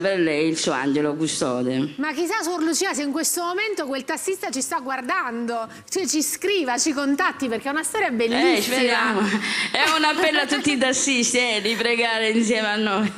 per lei il suo angelo custode. Ma chissà, Suor Lucia, se in questo momento quel tassista ci sta guardando, cioè ci scriva, ci contatti, perché è una storia bellissima. Speriamo. È un appello a tutti i tassisti di pregare insieme a noi.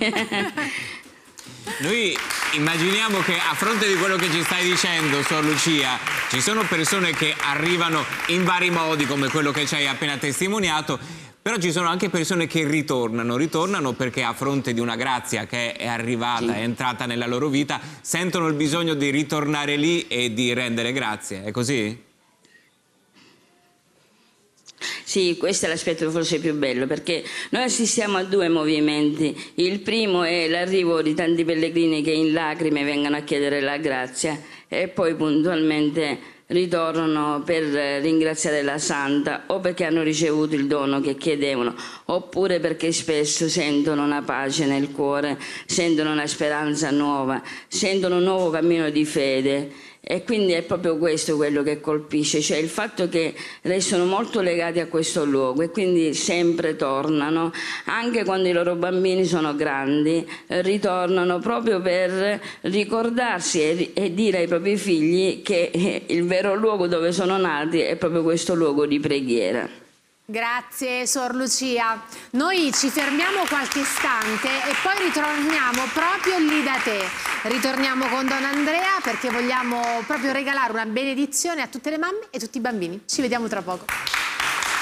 Noi immaginiamo che a fronte di quello che ci stai dicendo, Suor Lucia, ci sono persone che arrivano in vari modi, come quello che ci hai appena testimoniato, però ci sono anche persone che ritornano perché a fronte di una grazia che è arrivata, è entrata nella loro vita, sentono il bisogno di ritornare lì e di rendere grazie, è così? Sì, questo è l'aspetto forse più bello, perché noi assistiamo a due movimenti. Il primo è l'arrivo di tanti pellegrini che in lacrime vengono a chiedere la grazia e poi puntualmente ritornano per ringraziare la Santa, o perché hanno ricevuto il dono che chiedevano, oppure perché spesso sentono una pace nel cuore, sentono una speranza nuova, sentono un nuovo cammino di fede. E quindi è proprio questo quello che colpisce, cioè il fatto che restano molto legati a questo luogo e quindi sempre tornano, anche quando i loro bambini sono grandi, ritornano proprio per ricordarsi e dire ai propri figli che il vero luogo dove sono nati è proprio questo luogo di preghiera. Grazie, Suor Lucia. Noi ci fermiamo qualche istante e poi ritorniamo proprio lì da te. Ritorniamo con Don Andrea perché vogliamo proprio regalare una benedizione a tutte le mamme e tutti i bambini. Ci vediamo tra poco.